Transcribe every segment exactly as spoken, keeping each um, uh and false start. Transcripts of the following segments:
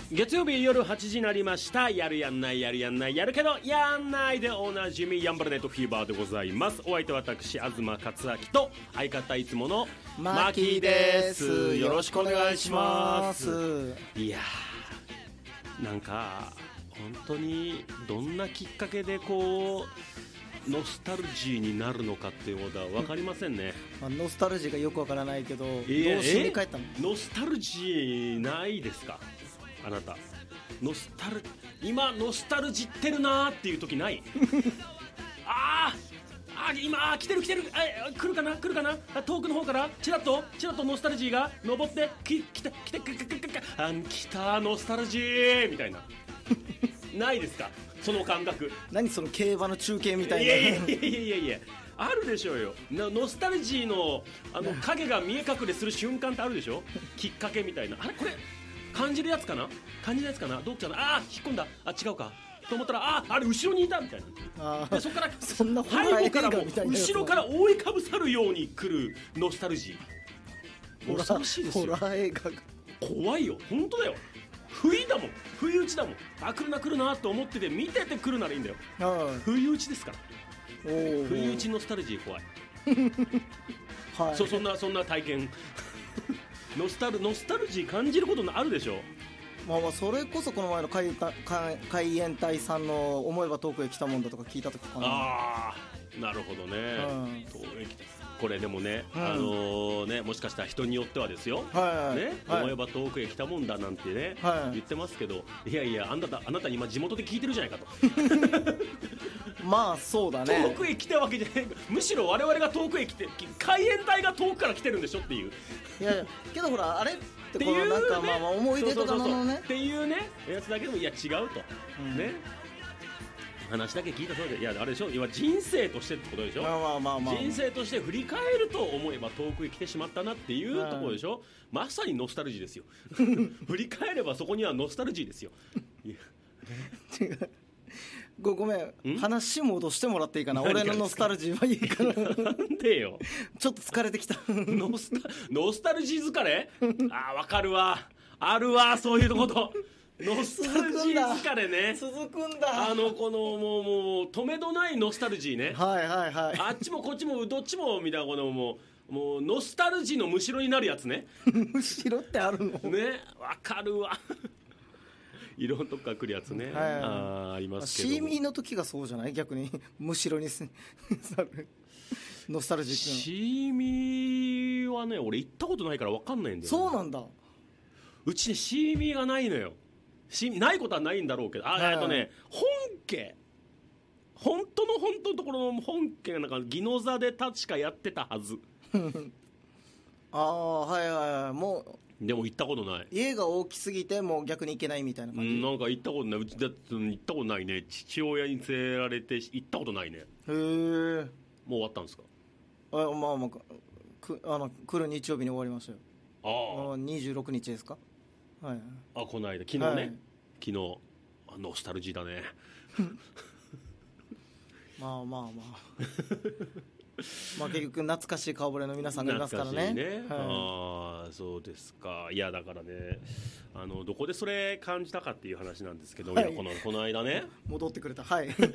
月曜日夜はちじになりました。やるやんないやるやんないやるけどやんないでおなじみヤンバルネットフィーバーでございます。お相手は私東克明と相方いつものマキです。よろしくお願いします。 いやーなんか本当にどんなきっかけでこうノスタルジーになるのかっていうことは分かりませんね。 まあ、ノスタルジーがよくわからないけど、どうえしに帰ったの？ ノスタルジーないですかあなた。ノスタル今ノスタルジってるなーっていう時ないあーあー今あ来てる来てるあ来るかな来るかな遠くの方からチラッとチラッとノスタルジーが登ってき来て来て来て来てあ来たノスタルジーみたいなないですかその感覚。 何その競馬の中継みたいな。 いやいやいやいやいやあるでしょうよ。ノスタルジーのあの影が見え隠れする瞬間ってあるでしょきっかけみたいな。あれこれ感じるやつかな感じるやつかなどっちかなあー引っ込んだあ違うかと思ったらああれ後ろにいたみたいな。でそこからそんな背後からも後ろから覆いかぶさるように来るノスタルジー。恐ろしいですよ。 ホラー映画怖いよ本当だよ。不意だもん不意打ちだもん。あ来るな来るなと思ってて見てて来るならいいんだよ。不意打ちですから。不意打ちノスタルジー怖いはい、そ, そんなそんな体験ノスタルノスタルジー感じることあるでしょ。 まあ、まあそれこそこの前の海海援隊さんの思えば遠くへ来たもんだとか聞いた時かな。 ああなるほどね、うん、遠くへ来たこれでもね、うん、あのー、ねもしかしたら人によってはですよ、はいはいねはい、思えば遠くへ来たもんだなんてね、はい、言ってますけどいやいやあなたあなた今地元で聞いてるじゃないかとまあそうだね。 遠くへ来たわけじゃないむしろ我々が遠くへ来て海援隊が遠くから来てるんでしょっていう。 いやいやけどほらあれってこのなんかまあまあ思い出とかのねっていうねやつだけどもいや違うと、うん、ね話だけ聞いたそうでいやあれでしょ要は人生としてってことでしょ。まあまあまあまあ、人生として振り返ると思えば遠くへ来てしまったなっていうところでしょ。まさにノスタルジーですよ振り返ればそこにはノスタルジーですよ違うご, ごめん話戻してもらっていいかな。俺のノスタルジーはいいかななんでよちょっと疲れてきたノスタノスタルジー疲れあーわかるわあるわそういうことノスタルジー疲れね続くんだ。 あのこのもうもう止めどないノスタルジーね。 はいはいはい。 あっちもこっちもどっちもみたいなこのもうもうノスタルジーのむしろになるやつねむしろってあるのねわかるわ色のとこから来るやつね、はいはい、あ, ありますけどシーミーの時がそうじゃない逆にむしろにノスタルジーシーミーはね俺行ったことないから分かんないんだよ、ね、 そうなんだ。 うちねシーミーがないのよ。シーミーないことはないんだろうけどあ、はいはい、えっとね本家本当の本当のところの本家がなんか宜野座で確かやってたはずああはいはいはい。もうでも行ったことない。 家が大きすぎてもう逆に行けないみたいな感じ。 うんなんか行ったことないうちだって行ったことないね。父親に連れられて行ったことないね。へえ。もう終わったんですか。 あまあまあくあの来る日曜日に終わりましたよ。ああにじゅうろくにちですか。はい。 あこの間昨日ね、はい、昨日あノスタルジーだねまあまあまあまあ結局懐かしい顔ぶれの皆さんがいますからね。 懐かしいね、はい、ああそうですか。いやだからねあのどこでそれ感じたかっていう話なんですけど、はい、いやこのこの間ね戻ってくれたはいあの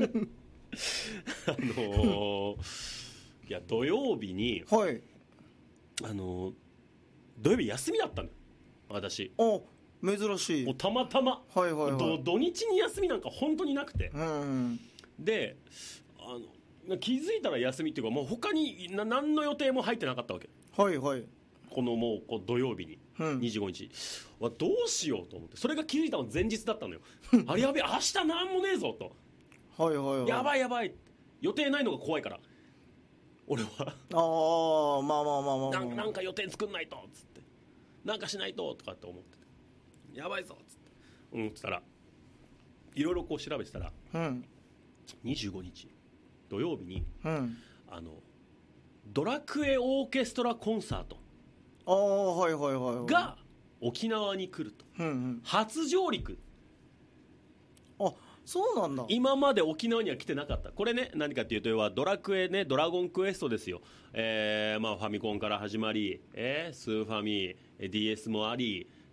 ー、いや土曜日に、 はい、 あのー、土曜日休みだったの私。 お珍しい。 もうたまたま、 はいはいはい、 土日に休みなんか本当になくて、 うんうん、であの気づいたら休みっていうかもう他にな何の予定も入ってなかったわけ。 はいはい。 このもうこう土曜日に、うん、にじゅうごにちはどうしようと思って、それが気づいたの前日だったのよあれやべえ明日なんもねえぞとはいはいはい。 やばいやばい予定ないのが怖いから俺はああまあまあまあまあ、まあ、 な, なんか予定作んないとつってなんかしないととかって思っててやばいぞつって思ってたらいろいろこう調べてたら、うん、にじゅうごにち土曜日に、うん、あのドラクエオーケストラコンサートああはいはいはい、はい、 が沖縄に来ると、うんうん、初上陸。 あそうなんだ。 今まで沖縄には来てなかった。これね何かっていうと要はドラクエねドラゴンクエストですよ、えーまあ、ファミコンから始まり、えー、スーファミ ディーエス もあり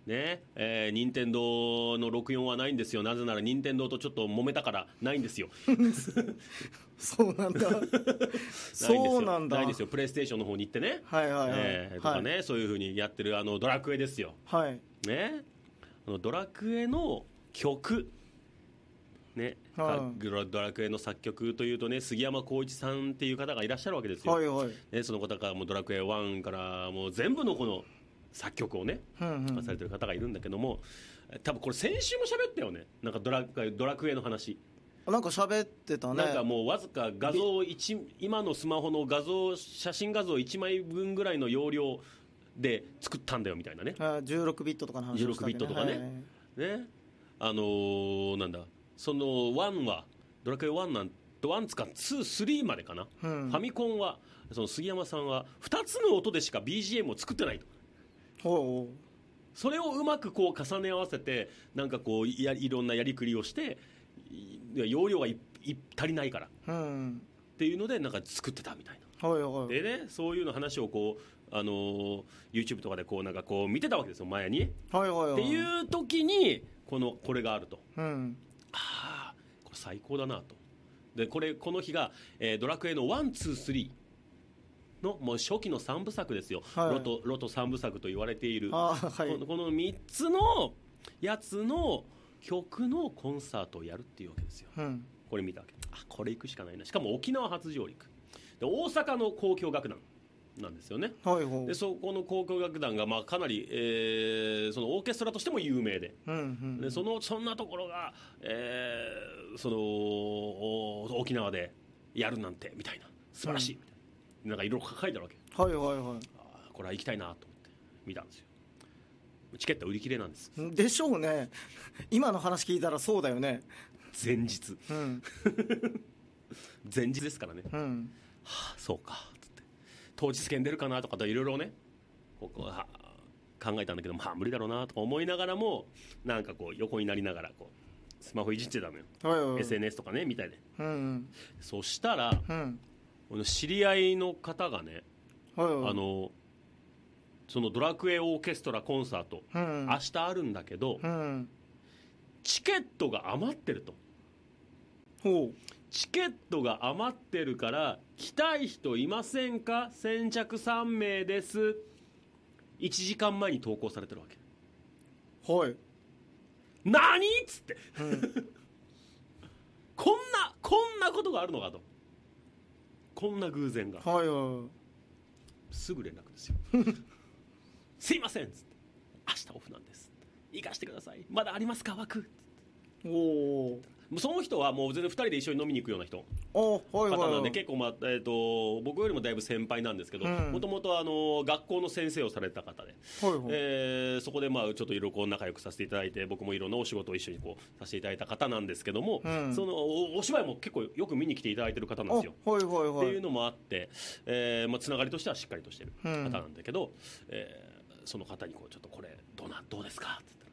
ねえー、任天堂のろくじゅうよんはないんですよ。なぜなら任天堂とちょっと揉めたからないんですよ。 そうなんだ。そうなんだ。 ないんですよ。プレイステーションの方に行ってね、 はいはいはい、 えー、とかね、はい、そういう風にやってるあのドラクエですよ。 はい。 ね、あのドラクエの曲ね、はい、ドラクエの作曲というとね、杉山浩一さんっていう方がいらっしゃるわけですよ。 はいはい。 ね、その方からもうドラクエワンからもう全部のこの作曲をね、うんうん、されてる方がいるんだけども、多分これ先週も喋ったよね。なんかドラドラクエの話。 なんか喋ってたね。 なんかもうわずか画像いち、今のスマホの画像、写真画像いちまいぶんぐらいの容量で作ったんだよみたいなね。 じゅうろくビットとかの話をした、ね、 じゅうろくビットとかね、はい、ね、あのー、なんだ、そのワンはドラクエワンなんてワンつかツー、スリーまでかな、うん、ファミコンはその杉山さんはふたつの音でしか ビージーエム を作ってないと。 ほう。 それをうまくこう重ね合わせてなんかこう い, やいろんなやりくりをして容量がいい足りないから、うん、っていうのでなんか作ってたみたいな、はいはい、でね、そういうの話をこう、あのー、YouTube とかでこうなんかこう見てたわけですよ前に、はいはいはい、っていう時にこのこれがあると、うん、ああこれ最高だなと。でこれこの日が、えー、ドラクエのワン、ツー、スリーのもう初期のさんぶさくですよ、はい、ロトロトさんぶさくと言われている、はい、この、このみっつのやつの曲のコンサートをやるっていうわけですよ、うん、これ見たわけ。あこれ行くしかないな。しかも沖縄初上陸で大阪の交響楽団なんですよね、はいはい、でそこの交響楽団がまあかなり、えー、そのオーケストラとしても有名 で,、うんうんうん、で そ, のそんなところが、えー、その沖縄でやるなんてみたいな素晴らしいみたいな、うん、なんかいろいろ書いてあるわけ、はいはいはい、あこれは行きたいなと思って見たんですよ。チケット売り切れなんです。 でしょうね。今の話聞いたらそうだよね。 前日、うん、前日ですからね、うん、はあ、そうかつって当日券出るかなとかといろいろねここは考えたんだけど、まあ無理だろうなとか思いながらもなんかこう横になりながらこうスマホいじってたのよ、はいはいはい、エスエヌエス とかねみたいで、うんうん、そしたら、うん、この知り合いの方がね、はいはい、あのそのドラクエオーケストラコンサート、うん、明日あるんだけど、うん、チケットが余ってると。ほう。チケットが余ってるから来たい人いませんか、先着さんめいです。いちじかんまえに投稿されてるわけ。はい。何っつって、うん、こんなこんなことがあるのかと、こんな偶然が、はいはい、すぐ連絡ですよ。すいませんっつって、明日オフなんです、行かしてください、まだありますか枠。おお。その人はもう全然ふたりで一緒に飲みに行くような人方なんで、結構、まあえー、と僕よりもだいぶ先輩なんですけど、もともと学校の先生をされた方で、はいはい、えー、そこでまあちょっといろいろ仲良くさせていただいて、僕もいろんなお仕事を一緒にこうさせていただいた方なんですけども、うん、その お, お芝居も結構よく見に来ていただいてる方なんですよ、はいはいはい、っていうのもあって、えーまあ、つながりとしてはしっかりとしてる方なんだけど、うん、えー、その方にこうちょっとこれどうなどうですかって言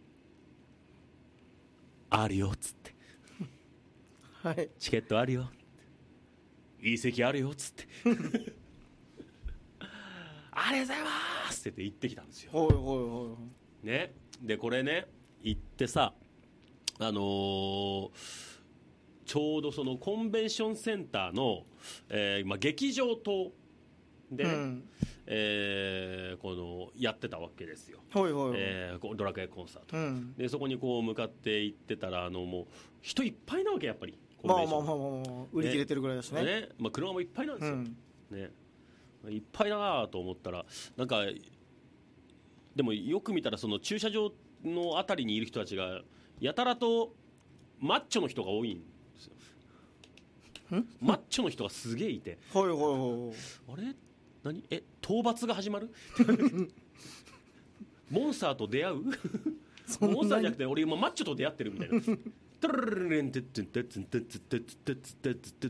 ったら、あるよっつって、はい、チケットあるよ、いい席あるよっつってありがとうございますって言ってきたんですよ。はいはいはい、ね、でこれね行ってさ、あのー、ちょうどそのコンベンションセンターの、えーまあ、劇場棟で、ね、うん、えー、このやってたわけですよ、はいはいはい、えー、ドラクエコンサート、うん、でそこにこう向かって行ってたら、あのもう人いっぱいなわけ、やっぱりまあまあまあまあ売り切れてるぐらいですね。 ね、まあ、車もいっぱいなんですよ、うん、ね、いっぱいだなと思ったら、なんかでもよく見たらその駐車場のあたりにいる人たちがやたらとマッチョの人が多いんですよ。マッチョの人がすげえいて、はいはいはい、あれ何え討伐が始まるモンスターと出会うモンスターじゃなくて俺今マッチョと出会ってるみたいなトゥルルルルンテッテッテッテッテッテッテッテッテッテッテッ